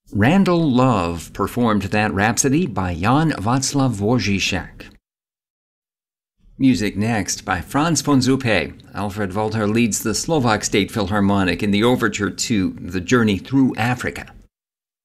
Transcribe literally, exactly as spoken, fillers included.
Randall Love performed that Rhapsody by Jan Václav Dvořák. Music next by Franz von Zuppe. Alfred Walter leads the Slovak State Philharmonic in the overture to The Journey Through Africa.